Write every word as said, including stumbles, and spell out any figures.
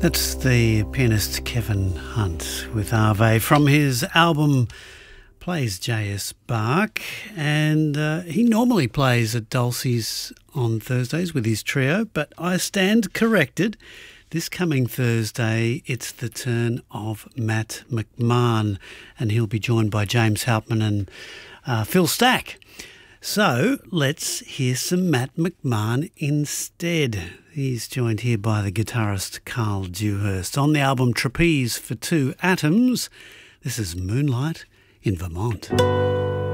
That's the pianist Kevin Hunt with Ave from his album Plays J S Bach, and uh, he normally plays at Dulcie's on Thursdays with his trio, but I stand corrected. This coming Thursday, it's the turn of Matt McMahon, and he'll be joined by James Hauptman and uh, Phil Stack. So let's hear some Matt McMahon instead. He's joined here by the guitarist Carl Dewhurst on the album Trapeze for Two Atoms. This is Moonlight in Vermont.